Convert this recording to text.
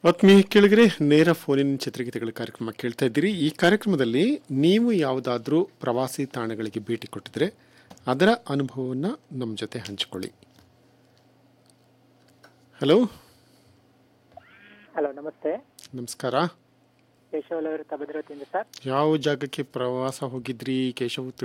ಆತ್ಮೀಯ ಕೇಳಿಗರೆ, ನೇರ ಫೋನಿನ ಚಿತ್ರಗೀತೆಗಳ ಕಾರ್ಯಕ್ರಮ ಕೇಳ್ತಾ ಇದ್ದೀರಿ. ಈ ಕಾರ್ಯಕ್ರಮದಲ್ಲಿ ನೀವು ಯಾವುದಾದ್ರೂ ಪ್ರವಾಸಿ ತಾಣಗಳಿಗೆ ಭೇಟಿ ಕೊಟ್ಟಿದ್ರೆ ಅದರ ಅನುಭವವನ್ನು ನಮ್ಮ ಜೊತೆ ಹಂಚಿಕೊಳ್ಳಿ. ಹಲೋ, ಹಲೋ, ನಮಸ್ತೆ. ನಮಸ್ಕಾರ. ಕೇಶವಲ್ ಅವರು ಭದ್ರಾವತಿಯಿಂದ ಸರ್. ಯಾವ ಜಾಗಕ್ಕೆ ಪ್ರವಾಸ ಹೋಗಿದ್ರಿ ಕೇಶವ್?